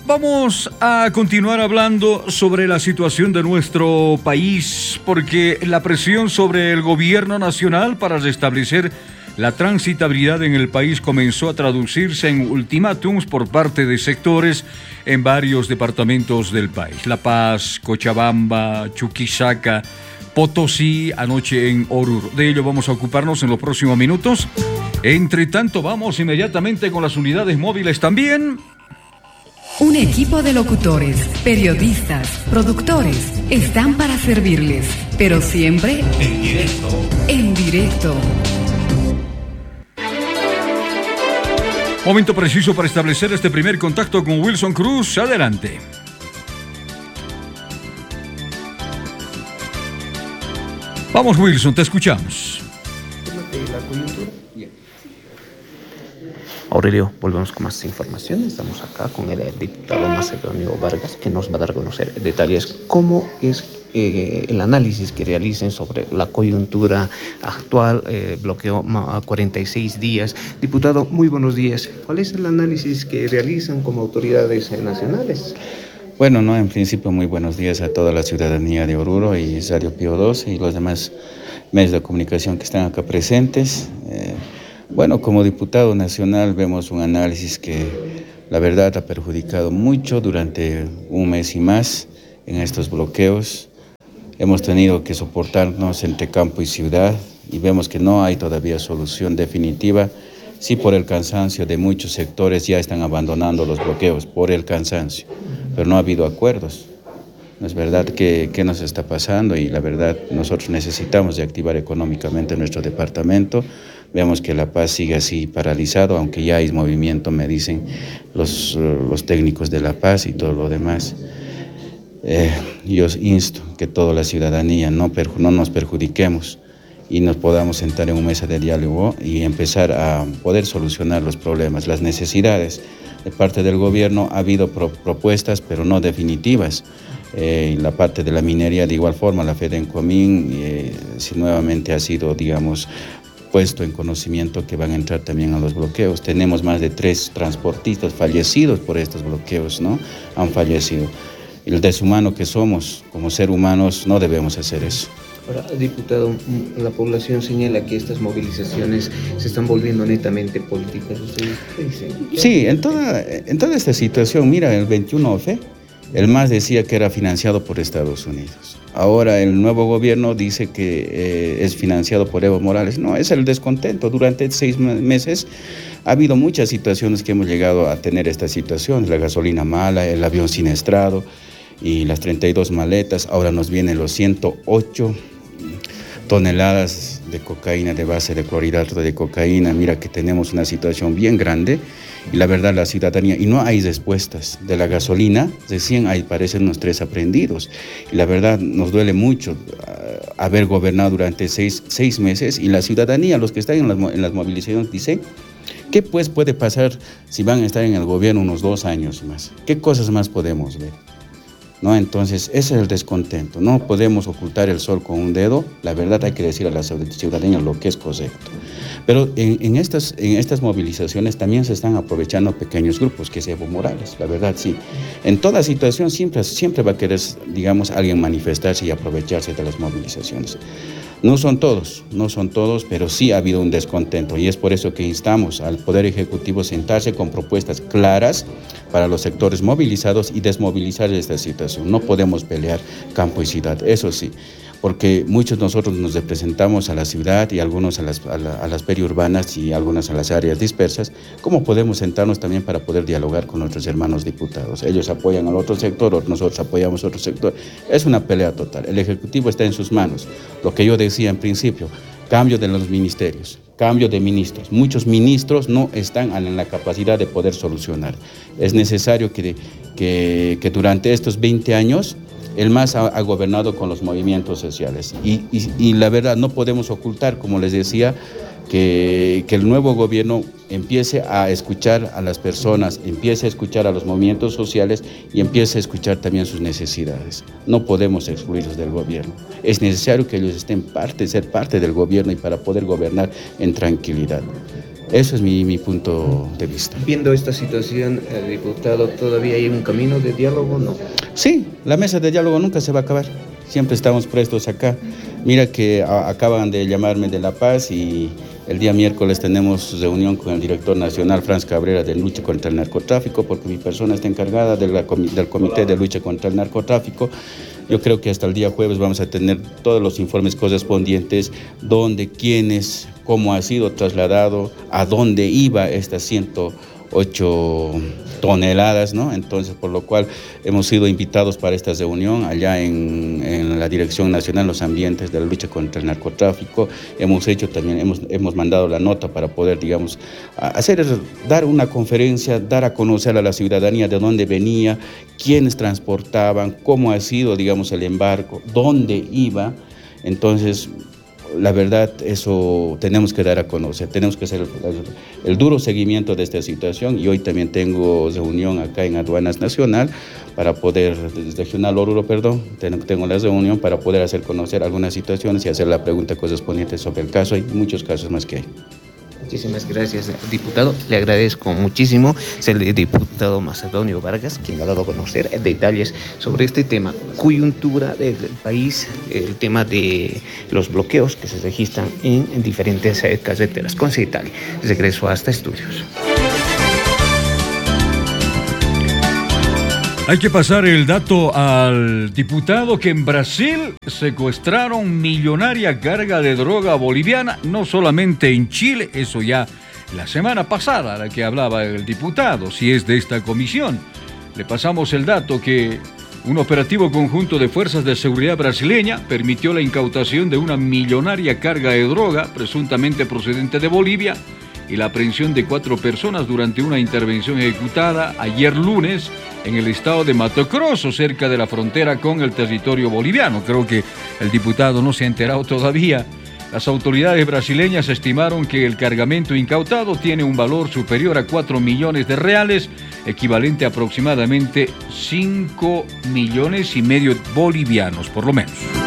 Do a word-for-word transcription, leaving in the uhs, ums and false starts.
Vamos a continuar hablando sobre la situación de nuestro país, porque la presión sobre el gobierno nacional para restablecer la transitabilidad en el país comenzó a traducirse en ultimátums por parte de sectores en varios departamentos del país. La Paz, Cochabamba, Chuquisaca, Potosí, anoche en Oruro. De ello vamos a ocuparnos en los próximos minutos. Entre tanto, vamos inmediatamente con las unidades móviles también. Un equipo de locutores, periodistas, productores están para servirles, pero siempre en directo. En directo. Momento preciso para establecer este primer contacto con Wilson Cruz. Adelante. Vamos, Wilson, te escuchamos. Aurelio, volvemos con más información. Estamos acá con el diputado Macedonio Vargas, que nos va a dar a conocer detalles cómo es eh, el análisis que realicen sobre la coyuntura actual, eh, bloqueo a cuarenta y seis días. Diputado, muy buenos días. ¿Cuál es el análisis que realizan como autoridades nacionales? Bueno, no, en principio muy buenos días a toda la ciudadanía de Oruro y Radio Pío doce y los demás medios de comunicación que están acá presentes. Eh, Bueno, como diputado nacional vemos un análisis que la verdad ha perjudicado mucho durante un mes y más en estos bloqueos. Hemos tenido que soportarnos entre campo y ciudad y vemos que no hay todavía solución definitiva. Sí, por el cansancio de muchos sectores ya están abandonando los bloqueos, por el cansancio, pero no ha habido acuerdos. No es verdad que, que nos está pasando y la verdad nosotros necesitamos de activar económicamente nuestro departamento. Vemos que La Paz sigue así paralizado, aunque ya hay movimiento, me dicen los, los técnicos de La Paz y todo lo demás. Eh, yo insto que toda la ciudadanía no, perju- no nos perjudiquemos y nos podamos sentar en una mesa de diálogo y empezar a poder solucionar los problemas, las necesidades. De parte del gobierno ha habido pro- propuestas, pero no definitivas. Eh, la parte de la minería, de igual forma, la FEDENCOMIN, eh, si nuevamente ha sido, digamos, puesto en conocimiento que van a entrar también a los bloqueos. Tenemos más de tres transportistas fallecidos por estos bloqueos, ¿no? Han fallecido. El deshumano que somos, como seres humanos, no debemos hacer eso. Ahora, diputado, la población señala que estas movilizaciones se están volviendo netamente políticas. ¿Usted qué dice? Sí, en toda, en toda esta situación, mira, el veintiuno F, el M A S decía que era financiado por Estados Unidos. Ahora el nuevo gobierno dice que eh, es financiado por Evo Morales. No, es el descontento. Durante seis meses ha habido muchas situaciones que hemos llegado a tener esta situación. La gasolina mala, el avión siniestrado y las treinta y dos maletas. Ahora nos vienen los ciento ocho toneladas de cocaína, de base de clorhidrato de cocaína. Mira que tenemos una situación bien grande y la verdad la ciudadanía, y no hay respuestas. De la gasolina, recién hay, parecen unos tres aprendidos y la verdad nos duele mucho uh, haber gobernado durante seis, seis meses y la ciudadanía, los que están en las, en las movilizaciones dicen, ¿qué pues puede pasar si van a estar en el gobierno unos dos años más? ¿Qué cosas más podemos ver? ¿No? Entonces, ese es el descontento. No podemos ocultar el sol con un dedo. La verdad hay que decir a la ciudadanía lo que es correcto. Pero en, en, estas, en estas movilizaciones también se están aprovechando pequeños grupos, que es Evo Morales, la verdad sí. En toda situación siempre, siempre va a querer, digamos, alguien manifestarse y aprovecharse de las movilizaciones. No son todos, no son todos, pero sí ha habido un descontento y es por eso que instamos al Poder Ejecutivo a sentarse con propuestas claras para los sectores movilizados y desmovilizar esta situación. No podemos pelear campo y ciudad, eso sí, porque muchos de nosotros nos representamos a la ciudad y algunos a las, a la, a las periurbanas y algunas a las áreas dispersas. ¿Cómo podemos sentarnos también para poder dialogar con nuestros hermanos diputados? Ellos apoyan al otro sector, nosotros apoyamos a otro sector. Es una pelea total. El Ejecutivo está en sus manos. Lo que yo decía en principio, cambio de los ministerios, cambio de ministros. Muchos ministros no están en la capacidad de poder solucionar. Es necesario que, que, que durante estos veinte años el M A S ha, ha gobernado con los movimientos sociales y, y, y la verdad no podemos ocultar, como les decía, que, que el nuevo gobierno empiece a escuchar a las personas, empiece a escuchar a los movimientos sociales y empiece a escuchar también sus necesidades. No podemos excluirlos del gobierno. Es necesario que ellos estén parte, ser parte del gobierno y para poder gobernar en tranquilidad. Eso es mi, mi punto de vista. Viendo esta situación, eh, diputado, ¿todavía hay un camino de diálogo o no? Sí, la mesa de diálogo nunca se va a acabar. Siempre estamos prestos acá. Mira que a, acaban de llamarme de La Paz y el día miércoles tenemos reunión con el director nacional, Franz Cabrera, de lucha contra el narcotráfico, porque mi persona está encargada de la, del Comité de Lucha contra el Narcotráfico. Yo creo que hasta el día jueves vamos a tener todos los informes correspondientes, dónde, quiénes, cómo ha sido trasladado, a dónde iba estas ciento ocho toneladas, ¿no? Entonces, por lo cual hemos sido invitados para esta reunión allá en, en la Dirección Nacional de los Ambientes de la Lucha contra el Narcotráfico. Hemos hecho también, hemos, hemos mandado la nota para poder, digamos, hacer, dar una conferencia, dar a conocer a la ciudadanía de dónde venía, quiénes transportaban, cómo ha sido, digamos, el embarco, dónde iba. Entonces, la verdad, eso tenemos que dar a conocer, tenemos que hacer el, el, el duro seguimiento de esta situación, y hoy también tengo reunión acá en Aduanas Nacional para poder, Regional Oruro, perdón, tengo, tengo la reunión para poder hacer conocer algunas situaciones y hacer la pregunta correspondiente sobre el caso. Hay muchos casos más que hay. Muchísimas gracias, diputado. Le agradezco muchísimo. Es el diputado Macedonio Vargas quien ha dado a conocer detalles sobre este tema, coyuntura del país, el tema de los bloqueos que se registran en, en diferentes carreteras. Con Citali, regreso hasta estudios. Hay que pasar el dato al diputado que en Brasil secuestraron millonaria carga de droga boliviana, no solamente en Chile, eso ya la semana pasada, la que hablaba el diputado, si es de esta comisión. Le pasamos el dato que un operativo conjunto de fuerzas de seguridad brasileña permitió la incautación de una millonaria carga de droga, presuntamente procedente de Bolivia, y la aprehensión de cuatro personas durante una intervención ejecutada ayer lunes en el estado de Mato Grosso, cerca de la frontera con el territorio boliviano. Creo que el diputado no se ha enterado todavía. Las autoridades brasileñas estimaron que el cargamento incautado tiene un valor superior a cuatro millones de reales, equivalente a aproximadamente cinco millones y medio bolivianos, por lo menos.